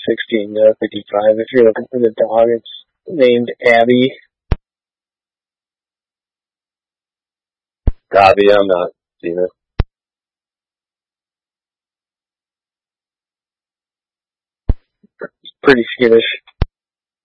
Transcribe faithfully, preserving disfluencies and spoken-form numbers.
sixteen uh, fifty-five. If you're looking for the dog, it's named Abby. Abby, I'm not seeing it. It's pretty skittish.